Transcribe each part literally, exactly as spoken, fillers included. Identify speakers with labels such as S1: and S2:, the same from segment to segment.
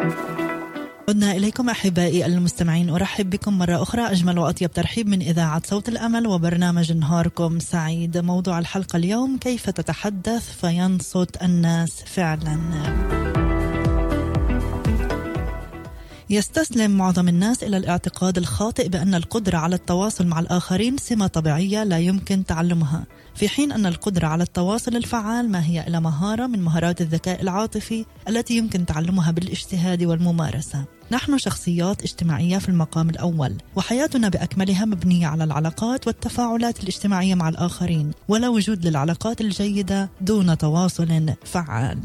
S1: عدنا إليكم أحبائي المستمعين، أرحب بكم مرة أخرى أجمل وأطيب ترحيب من إذاعة صوت الأمل وبرنامج نهاركم سعيد. موضوع الحلقة اليوم: كيف تتحدث فينصت الناس فعلا. يستسلم معظم الناس إلى الاعتقاد الخاطئ بأن القدرة على التواصل مع الآخرين سمة طبيعية لا يمكن تعلمها، في حين أن القدرة على التواصل الفعال ما هي إلا مهارة من مهارات الذكاء العاطفي التي يمكن تعلمها بالاجتهاد والممارسة. نحن شخصيات اجتماعية في المقام الأول، وحياتنا بأكملها مبنية على العلاقات والتفاعلات الاجتماعية مع الآخرين، ولا وجود للعلاقات الجيدة دون تواصل فعال.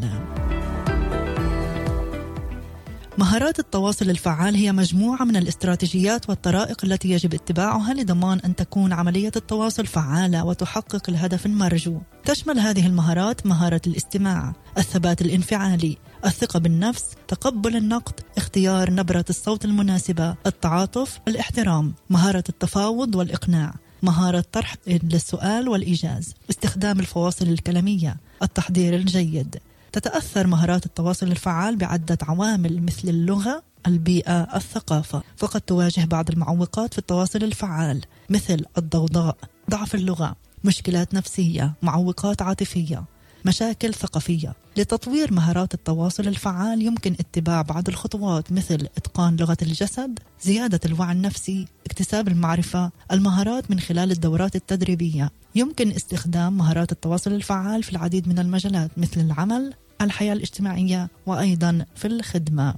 S1: مهارات التواصل الفعال هي مجموعة من الاستراتيجيات والطرائق التي يجب اتباعها لضمان أن تكون عملية التواصل فعالة وتحقق الهدف المرجو. تشمل هذه المهارات مهارة الاستماع، الثبات الانفعالي، الثقة بالنفس، تقبل النقد، اختيار نبرة الصوت المناسبة، التعاطف، الاحترام، مهارة التفاوض والإقناع، مهارة طرح للسؤال والإيجاز، استخدام الفواصل الكلامية، التحضير الجيد. تتأثر مهارات التواصل الفعال بعدة عوامل مثل اللغة، البيئة، الثقافة، فقد تواجه بعض المعوقات في التواصل الفعال مثل الضوضاء، ضعف اللغة، مشكلات نفسية، معوقات عاطفية، مشاكل ثقافية. لتطوير مهارات التواصل الفعال يمكن اتباع بعض الخطوات مثل إتقان لغة الجسد، زيادة الوعي النفسي، اكتساب المعرفة، المهارات من خلال الدورات التدريبية. يمكن استخدام مهارات التواصل الفعال في العديد من المجالات مثل العمل، الحياة الاجتماعية، وأيضا في الخدمة.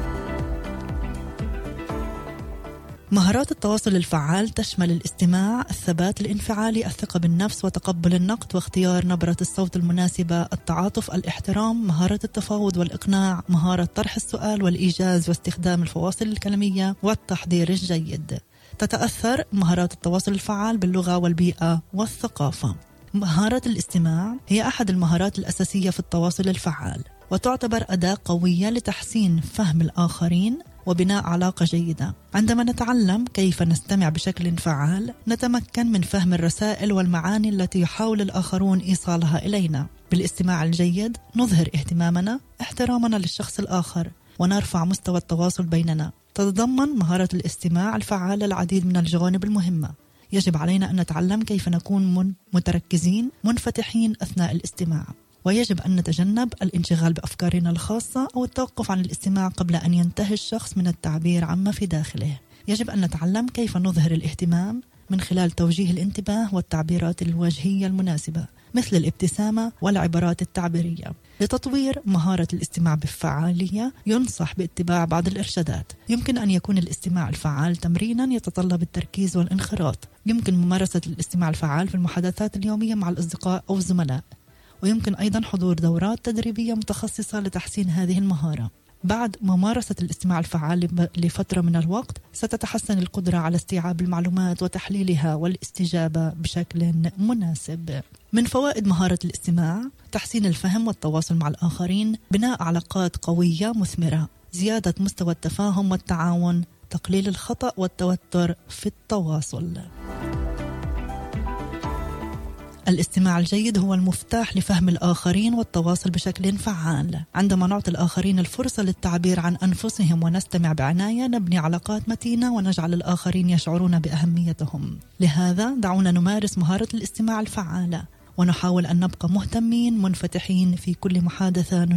S1: مهارات التواصل الفعال تشمل الاستماع، الثبات الانفعالي، الثقة بالنفس، وتقبل النقد، واختيار نبرة الصوت المناسبة، التعاطف، الاحترام، مهارة التفاوض والإقناع، مهارة طرح السؤال والإيجاز، واستخدام الفواصل الكلامية والتحضير الجيد. تتأثر مهارات التواصل الفعال باللغة والبيئة والثقافة. مهارة الاستماع هي أحد المهارات الأساسية في التواصل الفعال، وتعتبر أداة قوية لتحسين فهم الآخرين وبناء علاقة جيدة. عندما نتعلم كيف نستمع بشكل فعال، نتمكن من فهم الرسائل والمعاني التي يحاول الآخرون إيصالها إلينا. بالاستماع الجيد نظهر اهتمامنا، احترامنا للشخص الآخر، ونرفع مستوى التواصل بيننا. تتضمن مهارة الاستماع الفعال العديد من الجوانب المهمة. يجب علينا أن نتعلم كيف نكون من متركزين منفتحين أثناء الاستماع، ويجب أن نتجنب الانشغال بأفكارنا الخاصة أو التوقف عن الاستماع قبل أن ينتهي الشخص من التعبير عما في داخله. يجب أن نتعلم كيف نظهر الاهتمام من خلال توجيه الانتباه والتعبيرات الوجهية المناسبة مثل الابتسامة والعبارات التعبيرية. لتطوير مهارة الاستماع بفعالية ينصح باتباع بعض الإرشادات. يمكن أن يكون الاستماع الفعال تمرينا يتطلب التركيز والانخراط. يمكن ممارسة الاستماع الفعال في المحادثات اليومية مع الأصدقاء أو الزملاء، ويمكن أيضا حضور دورات تدريبية متخصصة لتحسين هذه المهارة. بعد ممارسة الاستماع الفعال لفترة من الوقت ستتحسن القدرة على استيعاب المعلومات وتحليلها والاستجابة بشكل مناسب. من فوائد مهارة الاستماع: تحسين الفهم والتواصل مع الآخرين، بناء علاقات قوية مثمرة، زيادة مستوى التفاهم والتعاون، تقليل الخطأ والتوتر في التواصل. الاستماع الجيد هو المفتاح لفهم الآخرين والتواصل بشكل فعال. عندما نعطي الآخرين الفرصة للتعبير عن أنفسهم ونستمع بعناية، نبني علاقات متينة ونجعل الآخرين يشعرون بأهميتهم. لهذا دعونا نمارس مهارة الاستماع الفعالة، ونحاول أن نبقى مهتمين منفتحين في كل محادثة